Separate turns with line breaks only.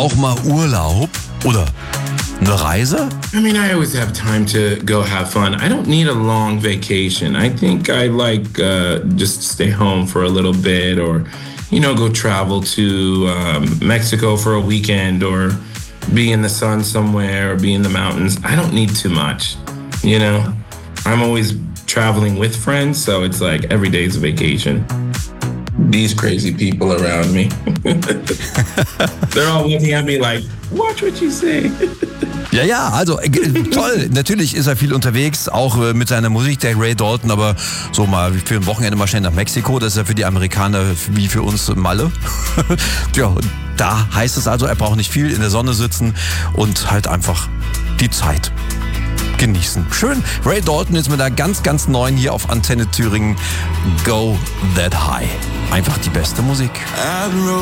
auch mal Urlaub oder eine Reise?
I mean, I always have time to go have fun. I don't need a long vacation. I think I like just stay home for a little bit or, go travel to Mexico for a weekend or be in the sun somewhere or be in the mountains. I don't need too much, I'm always traveling with friends, so it's like every day's a vacation. These crazy people around me. They're all looking at me like, watch what you say.
Ja, also toll. Natürlich ist er viel unterwegs, auch mit seiner Musik, der Ray Dalton, aber so mal für ein Wochenende mal schnell nach Mexiko, das ist ja für die Amerikaner wie für uns Malle. Tja, da heißt es also, er braucht nicht viel, in der Sonne sitzen und halt einfach die Zeit genießen. Schön, Ray Dalton jetzt mit einer ganz, ganz neuen hier auf Antenne Thüringen. Go That High. Einfach die beste Musik.